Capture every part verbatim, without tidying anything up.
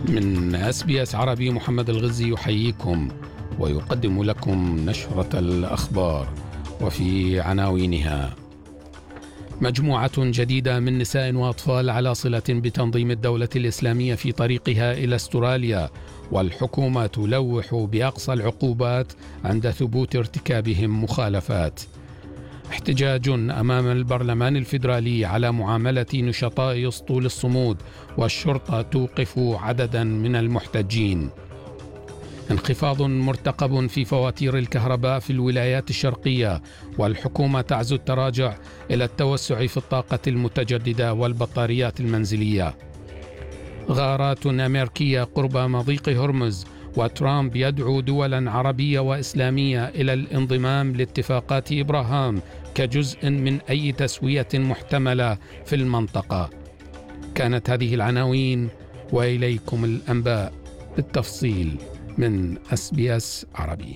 من إس بي إس عربي محمد الغزي يحييكم ويقدم لكم نشرة الأخبار، وفي عناوينها: مجموعة جديدة من نساء وأطفال على صلة بتنظيم الدولة الإسلامية في طريقها إلى أستراليا، والحكومة تلوح بأقصى العقوبات عند ثبوت ارتكابهم مخالفات. احتجاج أمام البرلمان الفيدرالي على معاملة نشطاء أسطول الصمود، والشرطة توقف عددا من المحتجين. انخفاض مرتقب في فواتير الكهرباء في الولايات الشرقية، والحكومة تعزو التراجع إلى التوسع في الطاقة المتجددة والبطاريات المنزلية. غارات أمريكية قرب مضيق هرمز، وترامب يدعو دولا عربية وإسلامية إلى الانضمام لاتفاقات إبراهام كجزء من أي تسوية محتملة في المنطقة. كانت هذه العناوين، وإليكم الأنباء بالتفصيل من إس بي إس عربي.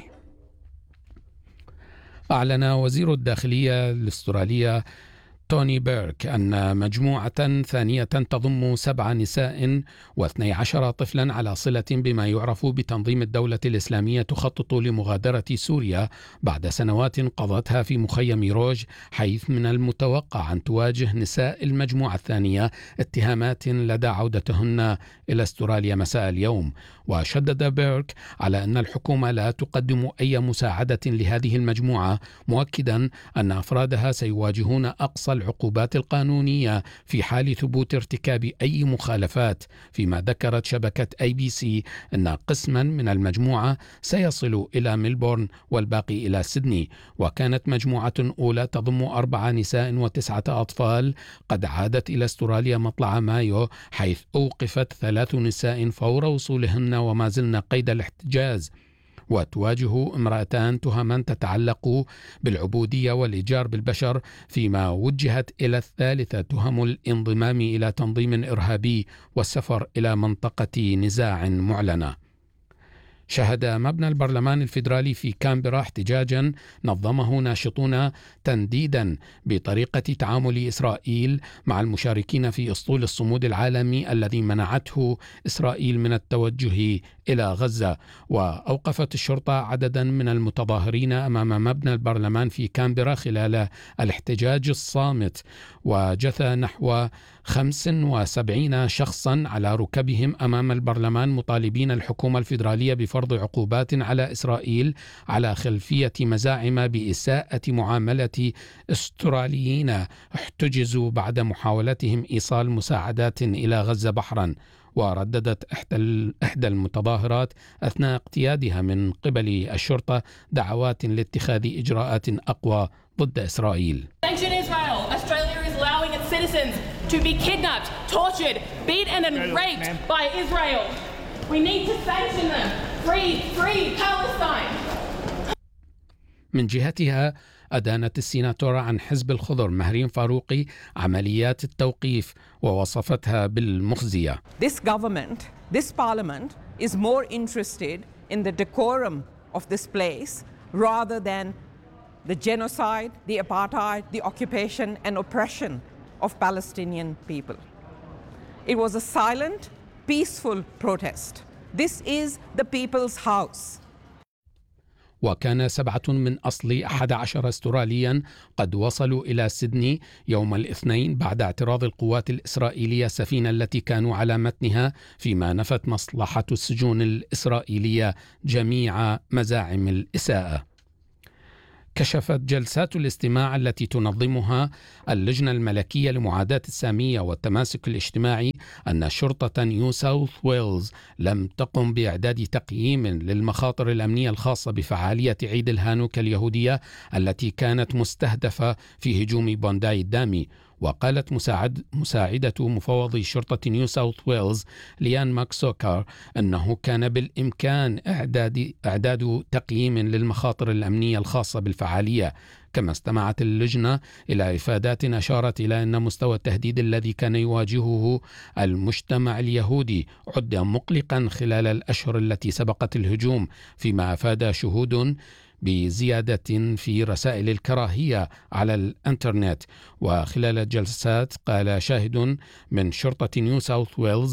أعلن وزير الداخلية الأسترالية توني بيرك أن مجموعة ثانية تضم سبع نساء واثني عشر طفلا على صلة بما يعرف بتنظيم الدولة الإسلامية تخطط لمغادرة سوريا بعد سنوات قضتها في مخيم روج، حيث من المتوقع أن تواجه نساء المجموعة الثانية اتهامات لدى عودتهن إلى أستراليا مساء اليوم. وشدد بيرك على أن الحكومة لا تقدم أي مساعدة لهذه المجموعة، مؤكدا أن أفرادها سيواجهون أقصى العقوبات القانونية في حال ثبوت ارتكاب أي مخالفات. فيما ذكرت شبكة أي بي سي أن قسما من المجموعة سيصل إلى ملبورن والباقي إلى سيدني. وكانت مجموعة أولى تضم أربع نساء وتسعة أطفال قد عادت إلى أستراليا مطلع مايو، حيث أوقفت ثلاث نساء فور وصولهن وما زلن قيد الاحتجاز. وتواجه امرأتان تهما تتعلق بالعبودية والإتجار بالبشر، فيما وجهت إلى الثالثة تهم الانضمام إلى تنظيم إرهابي والسفر إلى منطقة نزاع معلنة. شهد مبنى البرلمان الفيدرالي في كامبرا احتجاجا نظمه ناشطون تنديدا بطريقة تعامل إسرائيل مع المشاركين في أسطول الصمود العالمي الذي منعته إسرائيل من التوجه إلى غزة. وأوقفت الشرطة عددا من المتظاهرين أمام مبنى البرلمان في كامبرا خلال الاحتجاج الصامت، وجثى نحو خمس وسبعين شخصا على ركبهم أمام البرلمان مطالبين الحكومة الفيدرالية بفرض عقوبات على إسرائيل على خلفية مزاعم بإساءة معاملة استراليين احتجزوا بعد محاولتهم إيصال مساعدات إلى غزة بحرا. ورددت إحدى المتظاهرات أثناء اقتيادها من قبل الشرطة دعوات لاتخاذ إجراءات أقوى ضد إسرائيل. Citizens to be kidnapped, tortured, beaten and raped by Israel. We need to sanction them. Free, free Palestine. من جهتها أدانت السيناتورة عن حزب الخضر مهرين فاروقي عمليات التوقيف ووصفتها بالمخزية. This government, this parliament is more interested in the decorum of this place rather than the genocide, the apartheid, the occupation and oppression of Palestinian people. It was a silent, peaceful protest. This is the people's house. وكان سبعة من أصل أحد عشر أستراليا قد وصلوا إلى سيدني يوم الاثنين بعد اعتراض القوات الإسرائيلية السفينة التي كانوا على متنها، فيما نفت مصلحة السجون الإسرائيلية جميع مزاعم الإساءة. كشفت جلسات الاستماع التي تنظمها اللجنة الملكية لمعاداة السامية والتماسك الاجتماعي أن شرطة نيو ساوث ويلز لم تقم بإعداد تقييم للمخاطر الأمنية الخاصة بفعالية عيد الهانوكا اليهودية التي كانت مستهدفة في هجوم بونداي الدامي. وقالت مساعد مساعدة مفوضي شرطة نيو ساوث ويلز ليان ماكسوكار أنه كان بالإمكان إعداد إعداد تقييم للمخاطر الأمنية الخاصة بالفعالية. كما استمعت اللجنة إلى إفادات أشارت إلى أن مستوى التهديد الذي كان يواجهه المجتمع اليهودي عد مقلقا خلال الأشهر التي سبقت الهجوم، فيما أفاد شهود بزيادة في رسائل الكراهية على الإنترنت. وخلال الجلسات قال شاهد من شرطة نيو ساوث ويلز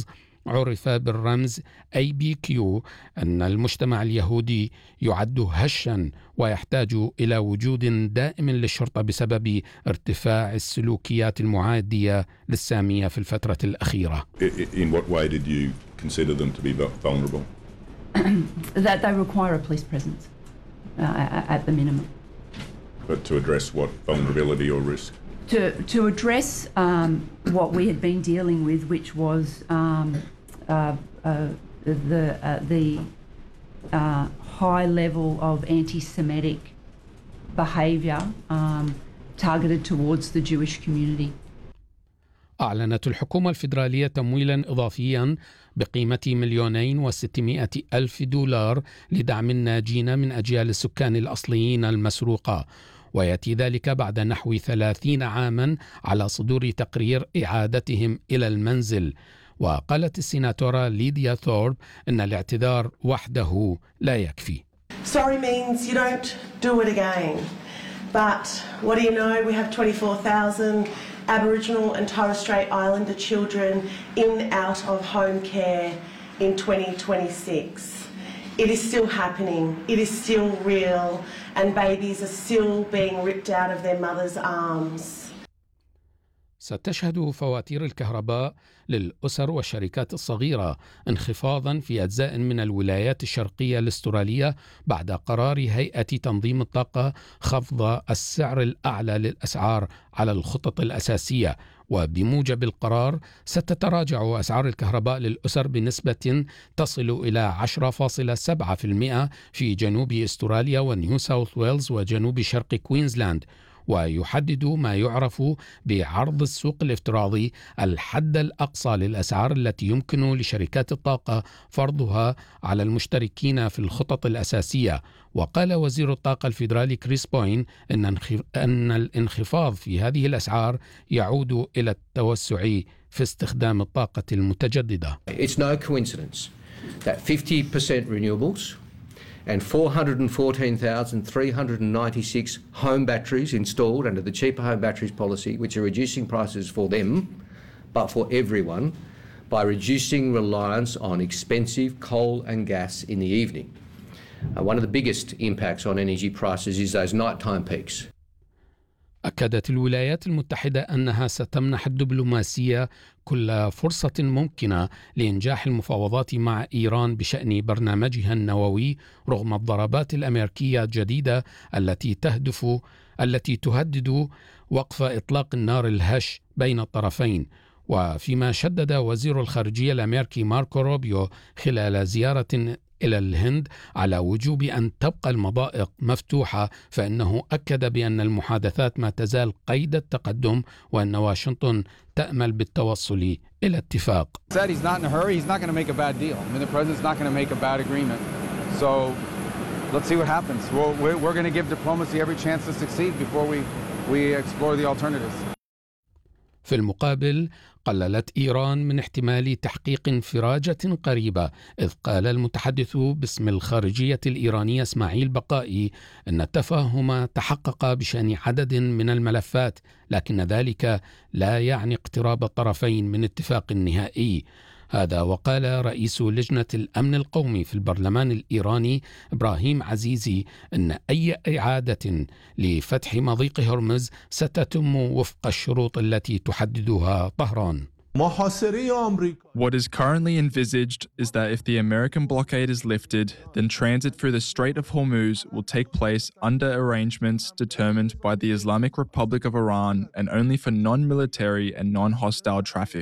عرف بالرمز إيه بي كيو أن المجتمع اليهودي يعد هشا ويحتاج إلى وجود دائم للشرطة بسبب ارتفاع السلوكيات المعادية للسامية في الفترة الأخيرة. In what way did you consider them to be vulnerable? That they require a police presence uh, at the minimum. But to address what vulnerability or risk? To, to address um, what we had been dealing with, which was um, uh, uh, the, uh, the uh, high level of anti-Semitic behaviour um, targeted towards the Jewish community. أعلنت الحكومة الفيدرالية تمويلا إضافيا بقيمة مليونين وستمائة ألف دولار لدعم الناجين من أجيال السكان الأصليين المسروقة، ويأتي ذلك بعد نحو ثلاثين عاما على صدور تقرير إعادتهم إلى المنزل. وقالت السيناتورة ليديا ثورب أن الاعتذار وحده لا يكفي. Sorry means you don't do it again. But what do you know? We have twenty-four thousand Aboriginal and Torres Strait Islander children in and out of home care in twenty twenty-six. It is still happening. It is still real. And babies are still being ripped out of their mother's arms. ستشهد فواتير الكهرباء للأسر والشركات الصغيرة انخفاضا في أجزاء من الولايات الشرقية الأسترالية بعد قرار هيئة تنظيم الطاقة خفض السعر الأعلى للأسعار على الخطط الأساسية. وبموجب القرار ستتراجع أسعار الكهرباء للأسر بنسبة تصل إلى عشرة فاصلة سبعة بالمئة في جنوب أستراليا ونيو ساوث ويلز وجنوب شرق كوينزلاند. ويحدد ما يعرف بعرض السوق الافتراضي الحد الأقصى للأسعار التي يمكن لشركات الطاقة فرضها على المشتركين في الخطط الأساسية. وقال وزير الطاقة الفيدرالي كريس بوين أن أن الانخفاض في هذه الأسعار يعود إلى التوسع في استخدام الطاقة المتجددة. It's no coincidence that fifty percent renewables and four hundred fourteen thousand three hundred ninety-six home batteries installed under the Cheaper Home Batteries policy, which are reducing prices for them, but for everyone, by reducing reliance on expensive coal and gas in the evening. Uh, one of the biggest impacts on energy prices is those nighttime peaks. أكدت الولايات المتحدة أنها ستمنح الدبلوماسية كل فرصة ممكنة لإنجاح المفاوضات مع إيران بشأن برنامجها النووي رغم الضربات الأمريكية الجديدة التي تهدف التي تهدد وقف إطلاق النار الهش بين الطرفين. وفيما شدد وزير الخارجية الأمريكي ماركو روبيو خلال زيارة إلى الهند على وجوب أن تبقى المضائق مفتوحة، فإنه أكد بأن المحادثات ما تزال قيد التقدم وأن واشنطن تأمل بالتوصل إلى اتفاق. He's not in a hurry. He's not going to make a bad deal. I mean, the president's not going to make a bad agreement. So let's see what happens. We're, we're going to give diplomacy every chance to succeed before we we explore the alternatives. في المقابل قللت إيران من احتمال تحقيق انفراجة قريبة، إذ قال المتحدث باسم الخارجية الإيرانية إسماعيل بقائي أن التفاهم تحقق بشأن عدد من الملفات، لكن ذلك لا يعني اقتراب الطرفين من اتفاق نهائي. هذا وقال رئيس لجنة الأمن القومي في البرلمان الإيراني إبراهيم عزيزي أن أي إعادة لفتح مضيق هرمز ستتم وفق الشروط التي تحددها طهران. What is currently envisaged is that if the American blockade is lifted, then transit through the Strait of Hormuz will take place under arrangements determined by the Islamic Republic of Iran and only for non-military and non-hostile traffic.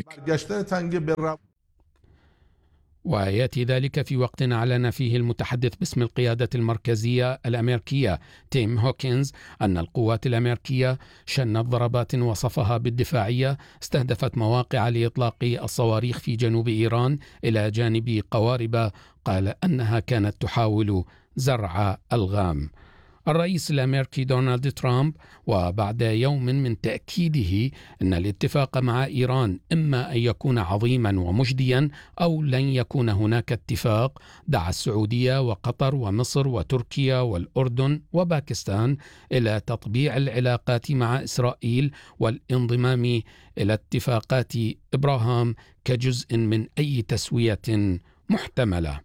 ويأتي ذلك في وقت أعلن فيه المتحدث باسم القيادة المركزية الأمريكية تيم هوكينز أن القوات الأمريكية شنت ضربات وصفها بالدفاعية استهدفت مواقع لإطلاق الصواريخ في جنوب إيران إلى جانب قوارب قال أنها كانت تحاول زرع ألغام. الرئيس الأمريكي دونالد ترامب، وبعد يوم من تأكيده أن الاتفاق مع إيران إما أن يكون عظيما ومجديا أو لن يكون هناك اتفاق، دعا السعودية وقطر ومصر وتركيا والأردن وباكستان إلى تطبيع العلاقات مع إسرائيل والانضمام إلى اتفاقات إبراهام كجزء من أي تسوية محتملة.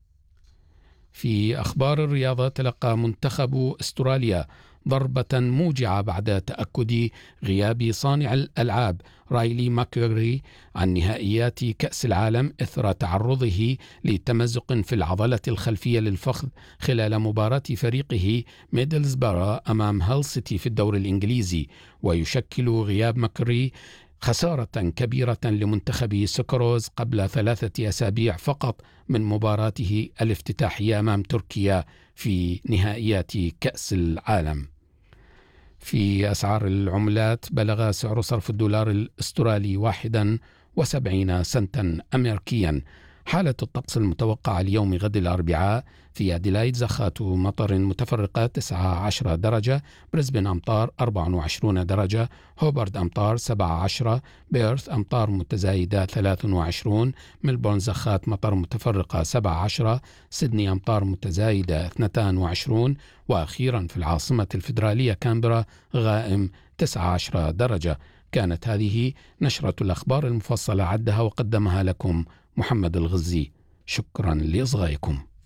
في أخبار الرياضة، تلقى منتخب أستراليا ضربة موجعة بعد تأكد غياب صانع الألعاب رايلي ماكغري عن نهائيات كأس العالم إثر تعرضه لتمزق في العضلة الخلفية للفخذ خلال مباراة فريقه ميدلزبرا أمام هال سيتي في الدوري الإنجليزي، ويشكل غياب ماكغري خسارة كبيرة لمنتخب سكروز قبل ثلاثة أسابيع فقط من مباراته الافتتاحية أمام تركيا في نهائيات كأس العالم. في أسعار العملات، بلغ سعر صرف الدولار الأسترالي واحدا وسبعين سنتا أمريكيا. حالة الطقس المتوقعة اليوم غد الأربعاء: في أديلايد زخات مطر متفرقة تسعة عشر درجة، بريسبن أمطار أربعة وعشرين درجة، هوبارد أمطار سبعة عشر، بيرث أمطار متزايدة ثلاثة وعشرين، ملبورن زخات مطر متفرقة سبعة عشر، سيدني أمطار متزايدة اثنين وعشرين، وأخيرا في العاصمة الفيدرالية كامبرا غائم تسعة عشر درجة. كانت هذه نشرة الأخبار المفصلة، عدها وقدمها لكم محمد الغزي. شكرا لإصغائكم.